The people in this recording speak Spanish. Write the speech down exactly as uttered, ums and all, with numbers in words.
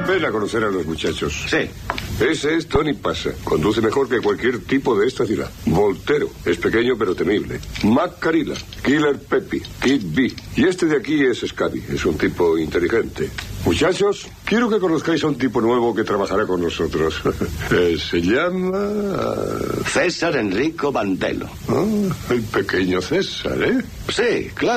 pena conocer a los muchachos. Sí. Ese es Tony Pasa. Conduce mejor que cualquier tipo de esta ciudad. Voltero. Es pequeño pero temible. Mac Carilla. Killer Peppy. Kid B. Y este de aquí es Scabby. Es un tipo inteligente. Muchachos, quiero que conozcáis a un tipo nuevo que trabajará con nosotros. eh, se llama... César Enrico Bandelo. Ah, el pequeño César, ¿eh? Sí, claro.